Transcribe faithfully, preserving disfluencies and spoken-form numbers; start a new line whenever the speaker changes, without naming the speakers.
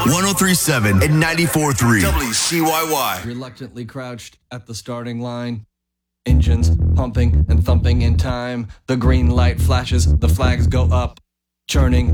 one oh three point seven and ninety-four point three W C Y Y.
Reluctantly crouched at the starting line. Engines pumping and thumping in time. The green light flashes, the flags go up. Churning